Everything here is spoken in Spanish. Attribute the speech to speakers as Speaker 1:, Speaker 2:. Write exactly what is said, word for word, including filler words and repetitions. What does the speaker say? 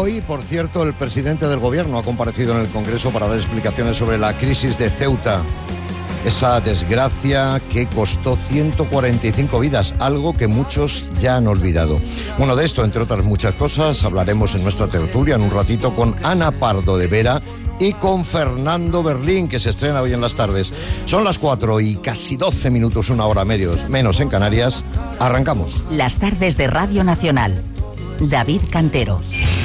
Speaker 1: Hoy, por cierto, el presidente del gobierno ha comparecido en el Congreso para dar explicaciones sobre la crisis de Ceuta. Esa desgracia que costó ciento cuarenta y cinco vidas, algo que muchos ya han olvidado. Bueno, de esto, entre otras muchas cosas, hablaremos en nuestra tertulia en un ratito con Ana Pardo de Vera y con Fernando Berlín, que se estrena hoy en las tardes. Son las cuatro y casi doce minutos, una hora medios, menos en Canarias. Arrancamos.
Speaker 2: Las tardes de Radio Nacional. David Cantero.